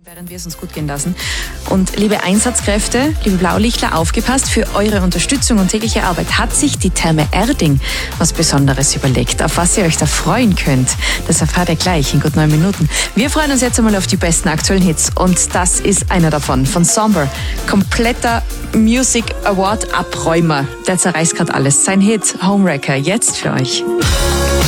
Während wir es uns gut gehen lassen. Und liebe Einsatzkräfte, liebe Blaulichtler, aufgepasst, für eure Unterstützung und tägliche Arbeit hat sich die Therme Erding was Besonderes überlegt, auf was ihr euch da freuen könnt. Das erfahrt ihr gleich in gut 9 Minuten. Wir freuen uns jetzt einmal auf die besten aktuellen Hits und das ist einer davon, von Somber. Kompletter Music Award Abräumer. Der zerreißt gerade alles. Sein Hit Homewrecker, jetzt für euch.